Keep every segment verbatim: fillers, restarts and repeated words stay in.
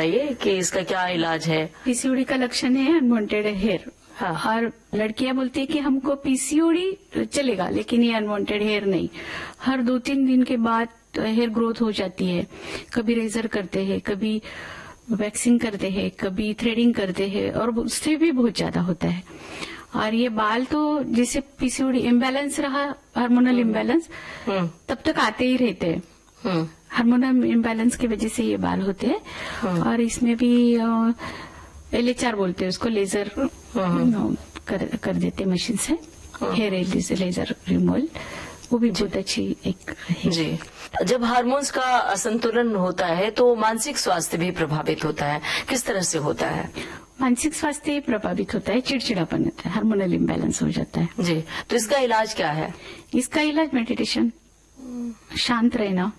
बताइए कि इसका क्या इलाज है। पीसीओडी का लक्षण है अनवांटेड हेयर। हाँ। और लड़कियां बोलती है कि हमको पीसीओडी चलेगा लेकिन ये अनवांटेड हेयर नहीं। हर दो तीन दिन के बाद हेयर ग्रोथ हो जाती है। कभी रेजर करते हैं, कभी वैक्सिंग करते हैं, कभी थ्रेडिंग करते हैं और उससे भी बहुत ज्यादा होता है। और ये बाल तो जैसे पीसीओडी इम्बैलेंस रहा, हार्मोनल इम्बैलेंस, तब तक आते ही रहते हैं। हार्मोनल इम्बैलेंस की वजह से ये बाल होते हैं। और इसमें भी एल एच आर बोलते हैं उसको, लेजर कर, कर देते मशीन से, हेयर लेजर रिमूवल, वो भी बहुत अच्छी एक है। जी। जब हार्मोन्स का असंतुलन होता है तो मानसिक स्वास्थ्य भी प्रभावित होता है, किस तरह से होता है? मानसिक स्वास्थ्य प्रभावित होता है, चिड़चिड़ापन होता है, हार्मोनल इम्बैलेंस हो जाता है। जी। तो इसका इलाज क्या है? इसका इलाज मेडिटेशन, शांत रहना।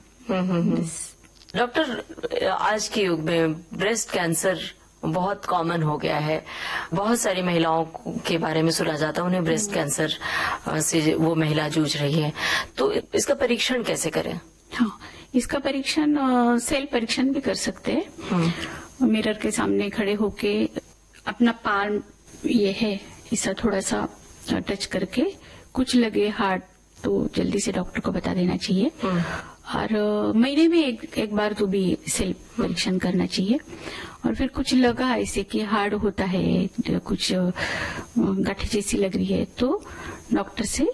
डॉक्टर, आज के युग में ब्रेस्ट कैंसर बहुत कॉमन हो गया है। बहुत सारी महिलाओं के बारे में सुना जाता है, उन्हें ब्रेस्ट कैंसर से वो महिला जूझ रही है, तो इसका परीक्षण कैसे करें? हाँ, इसका परीक्षण सेल परीक्षण भी कर सकते हैं। मिरर के सामने खड़े होके अपना पाल्म ये है ऐसा थोड़ा सा टच करके, कुछ लगे हार्ड तो जल्दी से डॉक्टर को बता देना चाहिए। और महीने में एक, एक बार तो भी सेल परीक्षण करना चाहिए। और फिर कुछ लगा ऐसे कि हार्ड होता है, कुछ गांठ जैसी लग रही है, तो डॉक्टर से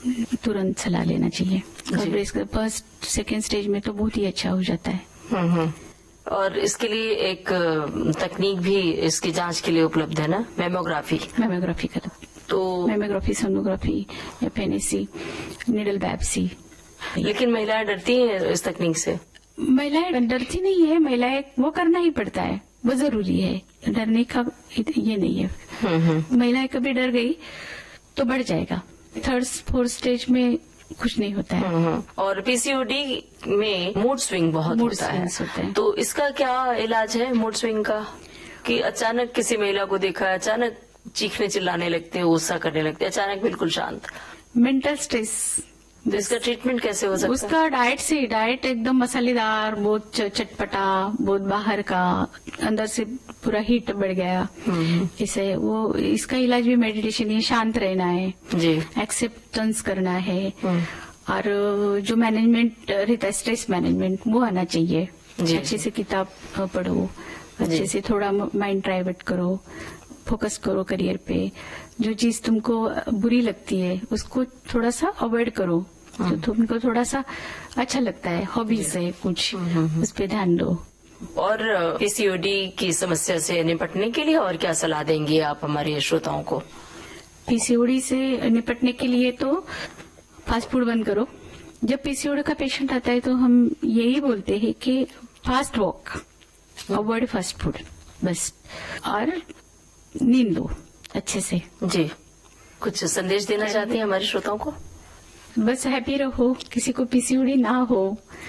तुरंत सलाह लेना चाहिए। और ब्रेस्ट फर्स्ट सेकेंड स्टेज में तो बहुत ही अच्छा हो जाता है। और इसके लिए एक तकनीक भी इसकी जांच के लिए उपलब्ध है ना, मेमोग्राफी। मेमोग्राफी का तो mammography, sonography, FNAC, needle biopsy. लेकिन महिलाएं डरती हैं इस तकनीक से? महिलाएं डरती नहीं है, महिलाएं वो करना ही पड़ता है, वो जरूरी है, डरने का ये नहीं है। महिलाएं कभी डर गई तो बढ़ जाएगा, थर्ड फोर्थ स्टेज में कुछ नहीं होता है। और पीसीओडी में मूड स्विंग बहुत होता है, होता है, तो इसका क्या इलाज है मूड स्विंग का? कि अचानक किसी महिला को देखा, अचानक चीखने चिल्लाने लगते हैं, गुस्सा करने लगते हैं, अचानक बिल्कुल शांत। Mental stress. तो इसका ट्रीटमेंट कैसे हो सकता है? उसका डाइट से, डाइट एकदम मसालेदार, बहुत चटपटा, बहुत बाहर का, अंदर से पूरा हीट बढ़ गया, इसे वो इसका इलाज भी मेडिटेशन है, शांत रहना है जी, एक्सेप्टेंस करना है। और जो मैनेजमेंट रहता है, स्ट्रेस मैनेजमेंट, वो आना चाहिए। अच्छे से किताब पढ़ो, अच्छे से थोड़ा माइंड डाइवर्ट करो, फोकस करो करियर पे। जो चीज तुमको बुरी लगती है उसको थोड़ा सा अवॉइड करो, जो तुमको थोड़ा सा अच्छा लगता है, हॉबीज है कुछ, उस पे ध्यान दो। और पीसीओडी की समस्या से निपटने के लिए और क्या सलाह देंगी आप हमारे श्रोताओं को? पीसीओडी से निपटने के लिए तो फास्ट फूड बंद करो। जब पीसीओडी का पेशेंट आता है तो हम यही बोलते हैं कि fast walk, avoid fast food बस, और नींद लो अच्छे से। जी। कुछ संदेश देना चाहती हैं हमारे श्रोताओं को? बस हैप्पी रहो, किसी को पीसीओडी ना हो।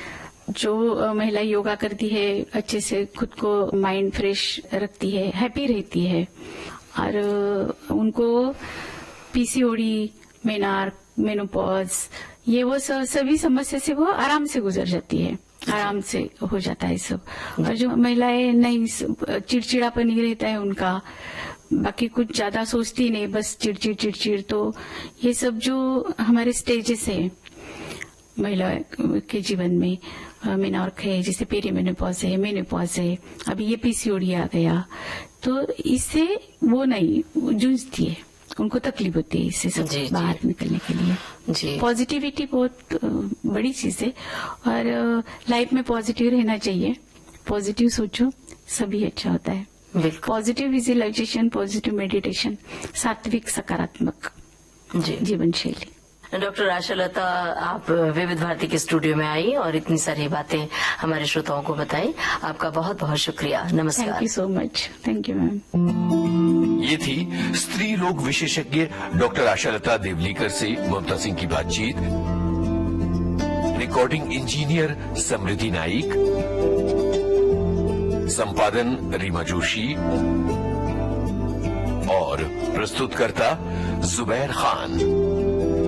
जो महिला योगा करती है, अच्छे से खुद को माइंड फ्रेश रखती है, हैप्पी रहती है, और उनको पीसीओडी, मेनार्क, मेनोपॉज, ये वो सभी समस्या से वो आराम से गुजर जाती है, आराम से हो जाता है सब। और जो महिलाएं नहीं, चिड़चिड़ापन ही रहता है उनका, बाकी कुछ ज्यादा सोचती नहीं, बस चिड़चिड़ चिड़चिड़, तो ये सब जो हमारे स्टेजेस है महिला के जीवन में, मेनॉर्क है, जैसे पेरीमेनोपॉज है, मेनोपॉज है, अभी ये पीसीओडी आ गया, तो इससे वो नहीं जूझती है, उनको तकलीफ होती है इससे सब जी, बाहर जी. निकलने के लिए जी। पॉजिटिविटी बहुत बड़ी चीज है, और लाइफ में पॉजिटिव रहना चाहिए, पॉजिटिव सोचो, सभी अच्छा होता है। पॉजिटिव विजुअलाइजेशन, पॉजिटिव मेडिटेशन, सात्विक सकारात्मक जीवन शैली। डॉक्टर आशालता, आप विविध भारती के स्टूडियो में आई और इतनी सारी बातें हमारे श्रोताओं को बताई, आपका बहुत बहुत शुक्रिया। नमस्कार। Thank you so much. Thank you ma'am. ये थी स्त्री रोग विशेषज्ञ डॉक्टर आशालता देवलीकर से ममता सिंह की बातचीत। रिकॉर्डिंग इंजीनियर समृद्धि नाइक, संपादन रीमा जोशी और प्रस्तुतकर्ता जुबैर खान।